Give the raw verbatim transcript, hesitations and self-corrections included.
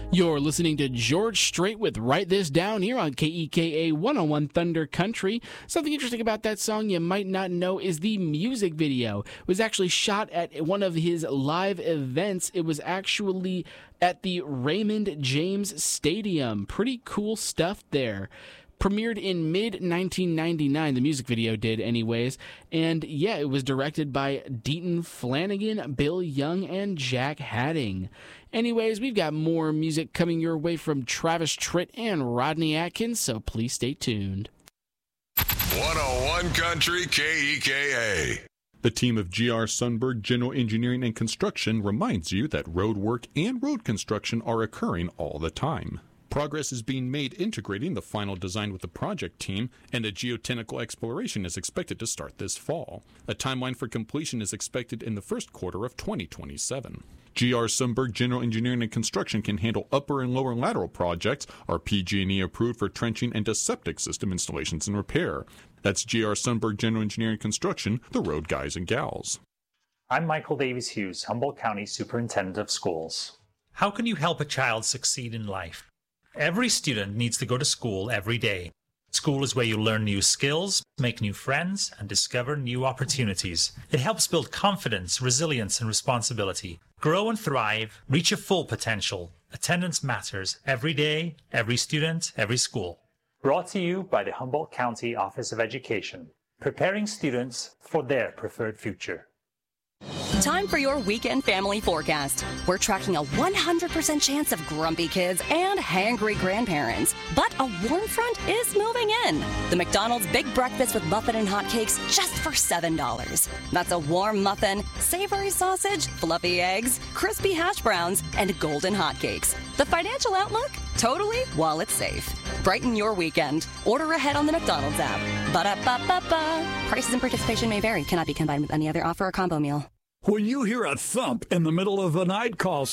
You're listening to George Strait with Write This Down here on K E K A one oh one Thunder Country. Something interesting about that song you might not know is the music video. It was actually shot at one of his live events. It was actually at the Raymond James Stadium. Pretty cool stuff there. Premiered in mid nineteen ninety-nine, the music video did anyways, and yeah, it was directed by Deaton Flanagan, Bill Young, and Jack Hadding. Anyways, we've got more music coming your way from Travis Tritt and Rodney Atkins, so please stay tuned. one oh one Country K E K A. The team of G R Sundberg General Engineering and Construction reminds you that road work and road construction are occurring all the time. Progress is being made integrating the final design with the project team, and a geotechnical exploration is expected to start this fall. A timeline for completion is expected in the first quarter of twenty twenty-seven. G R Sundberg General Engineering and Construction can handle upper and lower lateral projects, are P G and E approved for trenching and septic system installations and repair. That's G R Sundberg General Engineering and Construction, the road guys and gals. I'm Michael Davies Hughes, Humboldt County Superintendent of Schools. How can you help a child succeed in life? Every student needs to go to school every day. School is where you learn new skills, make new friends, and discover new opportunities. It helps build confidence, resilience, and responsibility. Grow and thrive, reach your full potential. Attendance matters every day, every student, every school. Brought to you by the Humboldt County Office of Education, preparing students for their preferred future. Time for your weekend family forecast. We're tracking a one hundred percent chance of grumpy kids and hangry grandparents. But a warm front is moving in. The McDonald's Big Breakfast with Muffin and Hotcakes just for seven dollars. That's a warm muffin, savory sausage, fluffy eggs, crispy hash browns, and golden hotcakes. The financial outlook? Totally while it's safe. Brighten your weekend. Order ahead on the McDonald's app. Ba-da-ba-ba-ba. Prices and participation may vary. Cannot be combined with any other offer or combo meal. When you hear a thump in the middle of the night, call